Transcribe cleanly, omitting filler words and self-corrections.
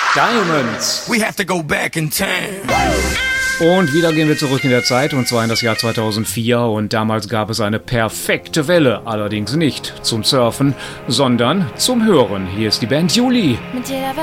Diamonds. We have to go back in time. Und wieder gehen wir zurück in der Zeit, und zwar in das Jahr 2004. Und damals gab es eine perfekte Welle, allerdings nicht zum Surfen, sondern zum Hören. Hier ist die Band Juli. Mit jeder